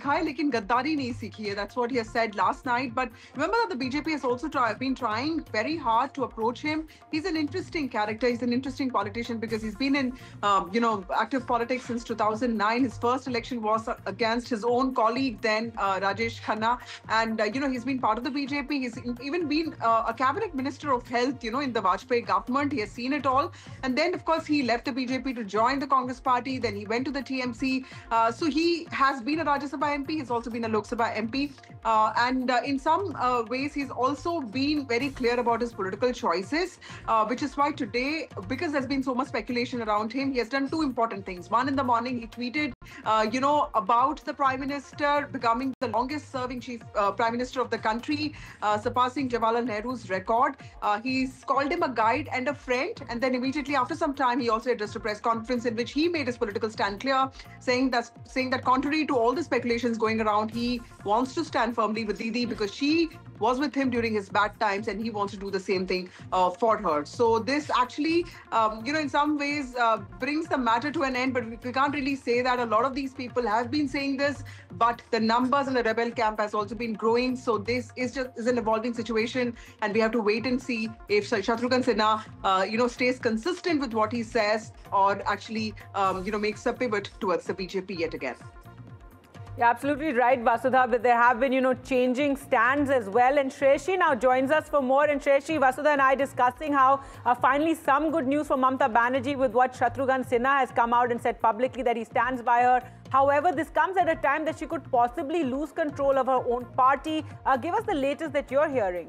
सीखा है लेकिन गद्दारी नहीं सीखी है. That's what he has said last night. But remember that the BJP has also been trying very hard to approach him. He's an interesting character. He's an interesting politician because he's been in, active politics since 2009. His first election was against his own colleague then, Rajesh Khanna. And, he's been part of the BJP. He's even been a cabinet minister of health, in the Vajpayee government. He has seen it all. And then, of course, he left the BJP to join the Congress party. Then he went to the TMC. So he has been a Rajya Sabha MP. He's also been a Lok Sabha MP. And in some ways, he's also been very clear about his political choices, which is why today, because there's been so much speculation around him, he has done two important things. One, in the morning, he tweeted, about the Prime Minister becoming the longest serving chief Prime Minister of the country, surpassing Jawaharlal Nehru's record. He's called him a guide and a friend. And then immediately after some time, he also addressed a press conference in which he made his political stand clear, saying that contrary to all the speculations going around, he wants to stand firmly with Didi because she was with him during his bad times and he wants to do the same thing for her. So this actually, in some ways brings the matter to an end, but we can't really say that. A lot of these people have been saying this, but the numbers in the rebel camp has also been growing. So this is an evolving situation and we have to wait and see if Shatrughan Sinha, stays consistent with what he says or actually, makes a pivot towards the BJP yet again. You're absolutely right, Vasudha, but there have been, changing stands as well. And Shreyashi now joins us for more. And Shreyashi, Vasudha and I discussing how finally some good news from Mamata Banerjee with what Shatrughan Sinha has come out and said publicly that he stands by her. However, this comes at a time that she could possibly lose control of her own party. Give us the latest that you're hearing.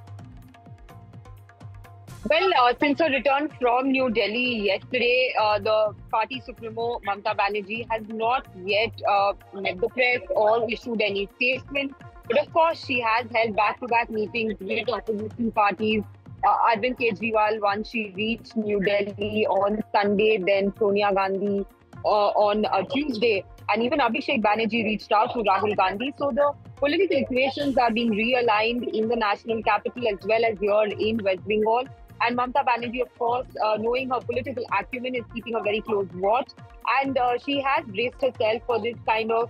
Well, since her return from New Delhi yesterday, the party supremo Mamata Banerjee has not yet met the press or issued any statement. But of course, she has held back-to-back meetings with opposition parties. Arvind Kejriwal, once she reached New Delhi on Sunday, then Sonia Gandhi on Tuesday, and even Abhishek Banerjee reached out to Rahul Gandhi. So the political equations are being realigned in the national capital as well as here in West Bengal. And Mamata Banerjee, of course, knowing her political acumen, is keeping a very close watch. And she has braced herself for this kind of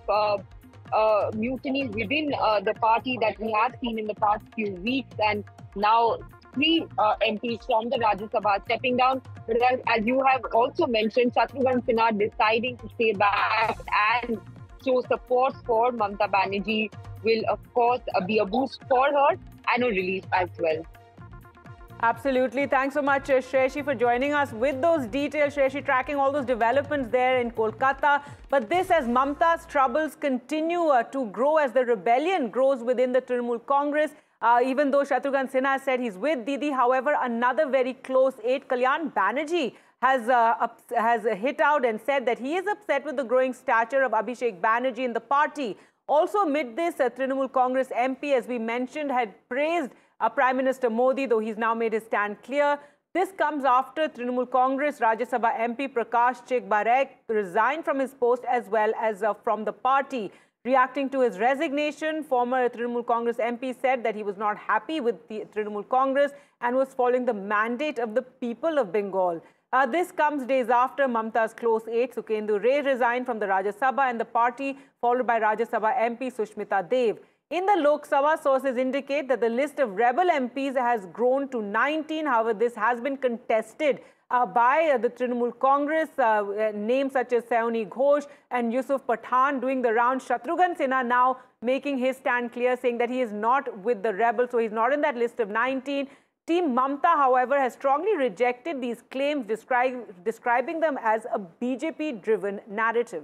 mutiny within the party that we have seen in the past few weeks. And now 3 MPs from the Rajya Sabha stepping down. But as you have also mentioned, Shatrughan Sinha deciding to stay back and show support for Mamata Banerjee will, of course, be a boost for her and a relief as well. Absolutely. Thanks so much, Shreyashi, for joining us with those details. Shreyashi tracking all those developments there in Kolkata. But this, as Mamata's troubles continue to grow, as the rebellion grows within the Trinamool Congress, even though Shatrughan Sinha said he's with Didi. However, another very close aide, Kalyan Banerjee, has hit out and said that he is upset with the growing stature of Abhishek Banerjee in the party. Also, amid this, Trinamool Congress MP, as we mentioned, had praised Prime Minister Modi, though he's now made his stand clear. This comes after Trinamool Congress Rajya Sabha MP Prakash Chek Barek resigned from his post as well as from the party. Reacting to his resignation, former Trinamool Congress MP said that he was not happy with the Trinamool Congress and was following the mandate of the people of Bengal. This comes days after Mamata's close aide Sukhendu Ray resigned from the Rajya Sabha and the party, followed by Rajya Sabha MP Sushmita Dev. In the Lok Sabha, sources indicate that the list of rebel MPs has grown to 19. However, this has been contested by the Trinamool Congress, names such as Sayoni Ghosh and Yusuf Pathan doing the round. Shatrughan Sinha now making his stand clear, saying that he is not with the rebels, so he's not in that list of 19. Team Mamata, however, has strongly rejected these claims, describing them as a BJP-driven narrative.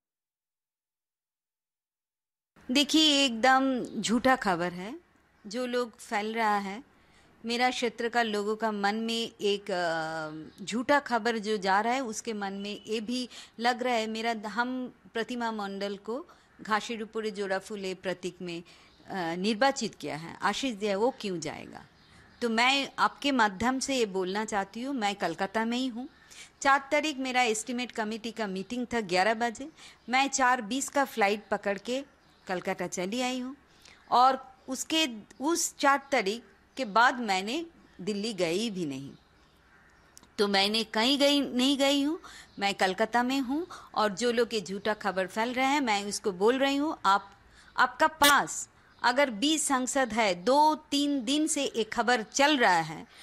देखिए, एकदम झूठा खबर है जो लोग फैल रहा है। मेरा क्षेत्र का लोगों का मन में एक झूठा खबर जो जा रहा है, उसके मन में ये भी लग रहा है हम प्रतिमा मंडल को घासीडुपुरे जोड़ाफुले प्रतीक में निर्वाचित किया है, आशीष दिया है, वो क्यों जाएगा। तो मैं आपके माध्यम से ये बोलना चाहती हूँ, मैं कलकत्ता में ही हूँ। 4 तारीख मेरा एस्टीमेट कमेटी का मीटिंग था 11 बजे। मैं 4:20 का फ्लाइट पकड़ के कलकत्ता चली आई हूँ और उस 4 तारीख के बाद मैंने दिल्ली गई भी नहीं। तो मैंने कहीं नहीं गई हूँ, मैं कलकत्ता में हूँ और जो लोग ये झूठा खबर फैल रहे हैं मैं उसको बोल रही हूँ, आपका पास अगर 20 सांसद है, 2-3 दिन से एक खबर चल रहा है